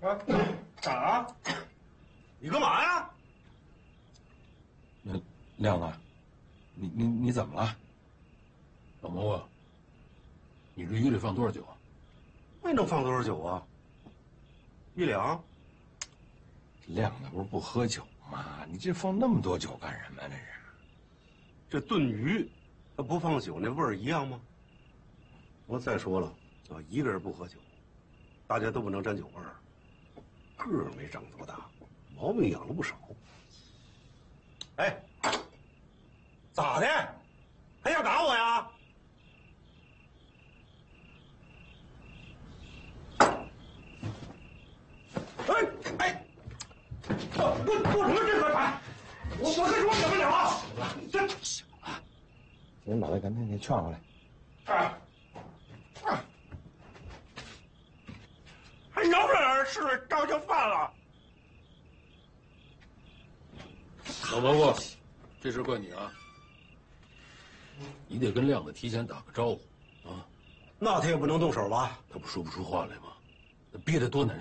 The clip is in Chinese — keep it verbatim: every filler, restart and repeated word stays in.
啊，咋？你干嘛呀？ 那亮子，你你你怎么了？ 老毛啊，你这鱼里放多少酒啊？ 那能放多少酒啊？一两。 亮子不是不喝酒吗？你这放那么多酒干什么呀？这是。 这炖鱼，那不放酒那味儿一样吗？我再说了啊，一个人不喝酒，大家都不能沾酒味儿。个儿没长多大，毛病养了不少。哎，咋的？还想打我呀？哎哎，做做做什么这个牌？我我跟你说免不了啊！这行了，您把他赶紧给劝回来。 哎，哎，还能不能吃招就犯了？ 老蘑菇，这事怪你啊！你得跟亮子提前打个招呼啊！ 那他也不能动手吧？ 他不说不出话来吗？那憋得多难受。